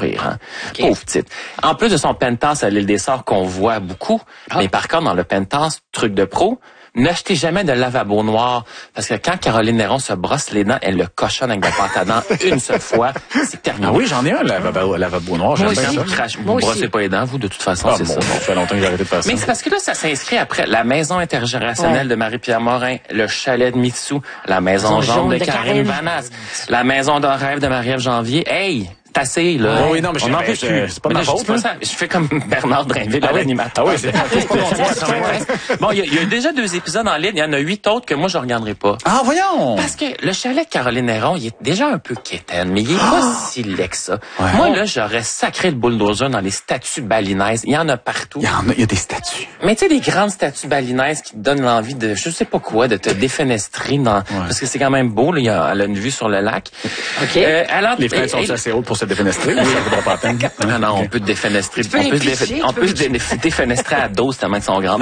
construire. Hein. Okay. Pauvre petite. En plus de son penthouse à l'île des Sœurs qu'on voit beaucoup, mais par contre, dans le penthouse, truc de pro, n'achetez jamais de lavabo noir, parce que quand Caroline Néron se brosse les dents, elle le cochonne avec de la pâte à dents une seule fois, c'est terminé. Ah oui, j'en ai un lavabo noir, j'aime bien ça. Vous brossez pas les dents, vous, de toute façon, c'est ça. Ça fait longtemps que j'ai arrêté de faire ça. Mais c'est parce que là, ça s'inscrit après la maison intergénérationnelle de Marie-Pierre Morin, le chalet de Mitsou, la maison jaune de Karine Vanasse, la maison de rêve de Marie-Ève Janvier. Hey! C'est assez, là. Oui, non, mais on n'en peut plus. C'est pas ma faute. Je fais comme Bernard Drinville à l'animateur. Ah oui, c'est Bon, il y a déjà 2 épisodes en ligne. Il y en a 8 autres que moi, je regarderai pas. Ah, voyons! Parce que le chalet de Caroline Néron, il est déjà un peu quétaine, mais il est pas si laid que ça. Ouais. Moi, là, j'aurais sacré le bulldozer dans les statues balinaises. Il y en a partout. Il y a des statues. Mais tu sais, des grandes statues balinaises qui te donnent l'envie de, je sais pas quoi, de te défenestrer dans, parce que c'est quand même beau, là. Elle a une vue sur le lac. OK. Alors, les fenêtres sont assez hautes pour se défenestrer, ça vaudra pas la peine. Non, on peut défenestrer. On peut se défenestrer à dose tellement qu'ils sont grandes.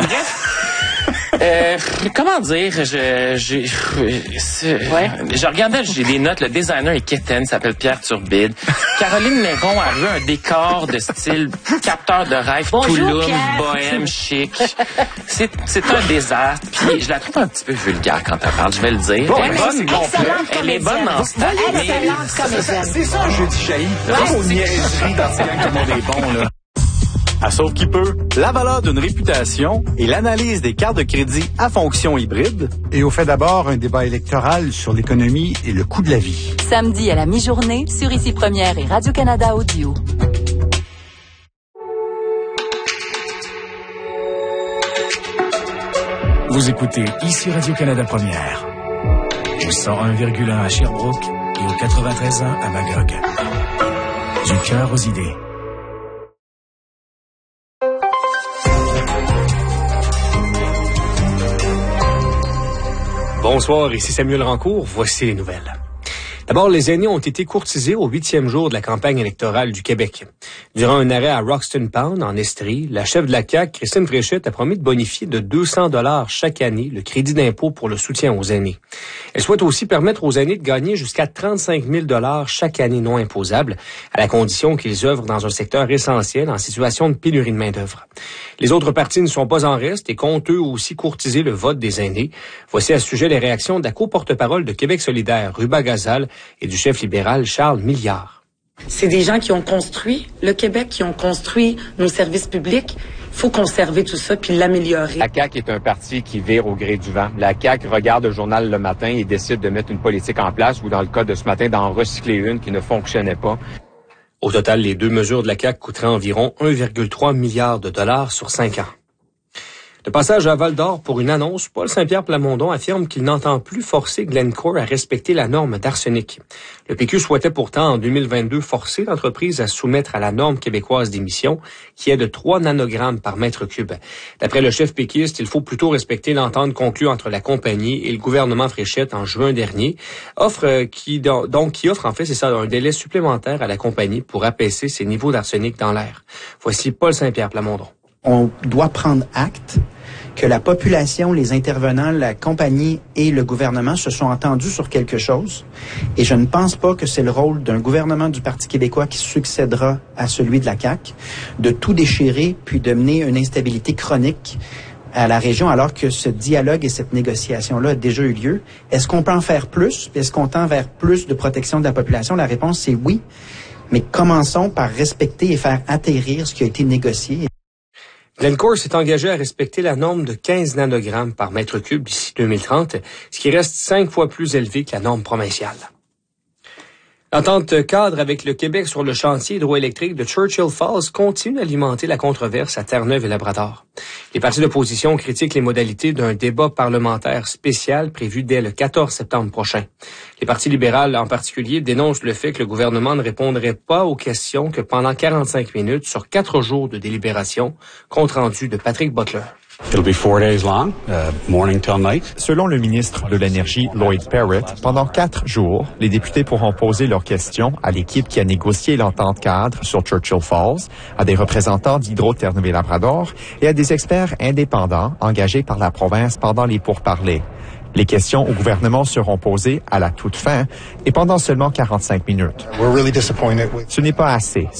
Bref. Comment dire, je regardais, j'ai des notes, le designer est quétaine, s'appelle Pierre Turbide. Caroline Néron a eu un décor de style capteur de rêve, Touloum, bohème, chic. C'est un désastre. Puis je la trouve un petit peu vulgaire quand elle parle, je vais le dire. Bon, elle est bonne dans ce temps. C'est ça un jeudi chahi. Pas aux niaiseries dans ces que tout le monde est bon, là. À Sauf qui peut, la valeur d'une réputation et l'analyse des cartes de crédit à fonction hybride. Et au fait d'abord un débat électoral sur l'économie et le coût de la vie. Samedi à la mi-journée sur Ici Première et Radio-Canada Audio. Vous écoutez Ici Radio-Canada Première. Au 101,1 à Sherbrooke et au 93.1 à Magog. Du cœur aux idées. Bonsoir, ici Samuel Rancourt. Voici les nouvelles. D'abord, les aînés ont été courtisés au 8e jour de la campagne électorale du Québec. Durant un arrêt à Roxton Pound, en Estrie, la chef de la CAQ, Christine Fréchette, a promis de bonifier de 200 $ chaque année le crédit d'impôt pour le soutien aux aînés. Elle souhaite aussi permettre aux aînés de gagner jusqu'à 35 000 $ chaque année non imposable, à la condition qu'ils œuvrent dans un secteur essentiel en situation de pénurie de main-d'œuvre. Les autres partis ne sont pas en reste et comptent eux aussi courtiser le vote des aînés. Voici à ce sujet les réactions de la co-porte-parole de Québec solidaire, Ruba Gazal, et du chef libéral Charles Milliard. C'est des gens qui ont construit le Québec, qui ont construit nos services publics. Il faut conserver tout ça puis l'améliorer. La CAQ est un parti qui vire au gré du vent. La CAQ regarde le journal le matin et décide de mettre une politique en place ou, dans le cas de ce matin, d'en recycler une qui ne fonctionnait pas. Au total, les 2 mesures de la CAQ coûteraient environ 1,3 milliard de dollars sur 5 ans. De passage à Val-d'Or pour une annonce, Paul Saint-Pierre Plamondon affirme qu'il n'entend plus forcer Glencore à respecter la norme d'arsenic. Le PQ souhaitait pourtant en 2022 forcer l'entreprise à soumettre à la norme québécoise d'émission, qui est de 3 nanogrammes par mètre cube. D'après le chef péquiste, il faut plutôt respecter l'entente conclue entre la compagnie et le gouvernement Fréchette en juin dernier, qui offre en fait, c'est ça, un délai supplémentaire à la compagnie pour apaiser ses niveaux d'arsenic dans l'air. Voici Paul Saint-Pierre Plamondon. On doit prendre acte que la population, les intervenants, la compagnie et le gouvernement se sont entendus sur quelque chose. Et je ne pense pas que c'est le rôle d'un gouvernement du Parti québécois qui succédera à celui de la CAQ de tout déchirer puis de mener une instabilité chronique à la région alors que ce dialogue et cette négociation-là a déjà eu lieu. Est-ce qu'on peut en faire plus? Est-ce qu'on tend vers plus de protection de la population? La réponse, c'est oui. Mais commençons par respecter et faire atterrir ce qui a été négocié. Glencore s'est engagé à respecter la norme de 15 nanogrammes par mètre cube d'ici 2030, ce qui reste 5 fois plus élevé que la norme provinciale. L'entente cadre avec le Québec sur le chantier hydroélectrique de Churchill Falls continue d'alimenter la controverse à Terre-Neuve et Labrador. Les partis d'opposition critiquent les modalités d'un débat parlementaire spécial prévu dès le 14 septembre prochain. Les partis libéraux en particulier dénoncent le fait que le gouvernement ne répondrait pas aux questions que pendant 45 minutes sur 4 jours de délibération, compte rendu de Patrick Butler. It'll be 4 days long, morning till night. Selon le ministre de l'Énergie, Lloyd Parrott, pendant 4 jours, les députés pourront poser leurs questions à l'équipe qui a négocié l'entente cadre sur Churchill Falls, à des représentants d'Hydro-Terre-Neuve et Labrador et à des experts indépendants engagés par la province pendant les pourparlers. Les questions au gouvernement seront posées à la toute fin et pendant seulement 45 minutes. Ce n'est pas assez.